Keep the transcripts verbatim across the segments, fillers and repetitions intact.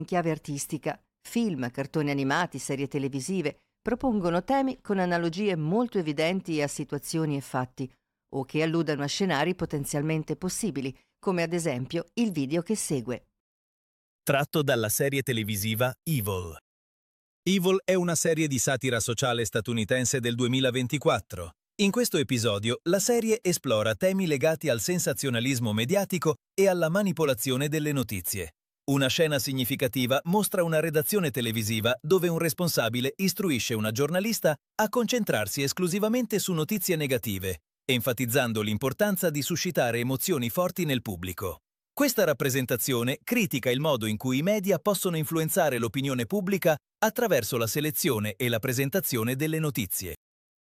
In chiave artistica, film, cartoni animati, serie televisive propongono temi con analogie molto evidenti a situazioni e fatti, o che alludano a scenari potenzialmente possibili, come ad esempio il video che segue. Tratto dalla serie televisiva Evil. Evil è una serie di satira sociale statunitense del duemilaventiquattro. In questo episodio, la serie esplora temi legati al sensazionalismo mediatico e alla manipolazione delle notizie. Una scena significativa mostra una redazione televisiva dove un responsabile istruisce una giornalista a concentrarsi esclusivamente su notizie negative, enfatizzando l'importanza di suscitare emozioni forti nel pubblico. Questa rappresentazione critica il modo in cui i media possono influenzare l'opinione pubblica attraverso la selezione e la presentazione delle notizie.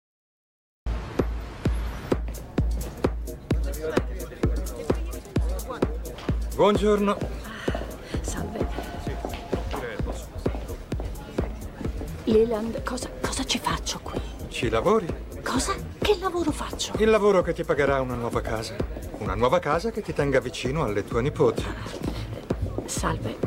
Buongiorno. Salve. Leland, cosa, cosa ci faccio qui? Ci lavori? Cosa? Che lavoro faccio? Il lavoro che ti pagherà una nuova casa. Una nuova casa che ti tenga vicino alle tue nipoti. Salve.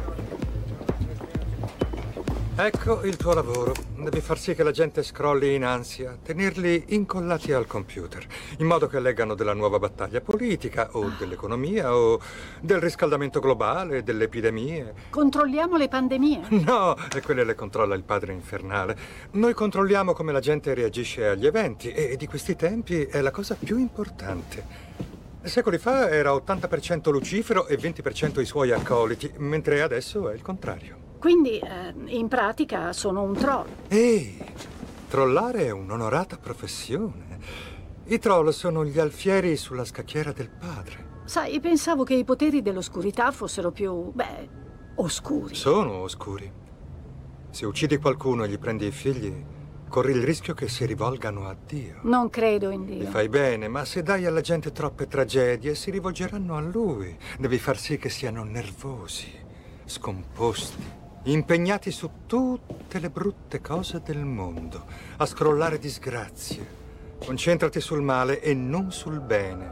Ecco il tuo lavoro. Devi far sì che la gente scrolli in ansia, tenerli incollati al computer, in modo che leggano della nuova battaglia politica, o dell'economia, o del riscaldamento globale, delle epidemie. Controlliamo le pandemie? No, e quelle le controlla il padre infernale. Noi controlliamo come la gente reagisce agli eventi, e di questi tempi è la cosa più importante. Secoli fa era ottanta per cento Lucifero e venti per cento i suoi accoliti, mentre adesso è il contrario. Quindi, eh, in pratica, sono un troll. Ehi, trollare è un'onorata professione. I troll sono gli alfieri sulla scacchiera del padre. Sai, pensavo che i poteri dell'oscurità fossero più, beh, oscuri. Sono oscuri. Se uccidi qualcuno e gli prendi i figli, corri il rischio che si rivolgano a Dio. Non credo in Dio. Li fai bene, ma se dai alla gente troppe tragedie, si rivolgeranno a Lui. Devi far sì che siano nervosi, scomposti, impegnati su tutte le brutte cose del mondo, a scrollare disgrazie. Concentrati sul male e non sul bene.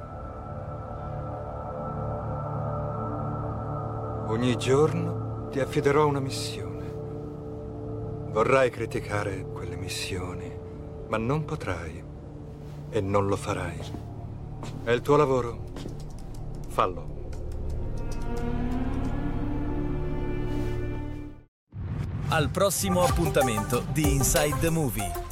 Ogni giorno ti affiderò una missione. Vorrai criticare quelle missioni, ma non potrai e non lo farai. È il tuo lavoro. Fallo. Al prossimo appuntamento di Inside the Movie.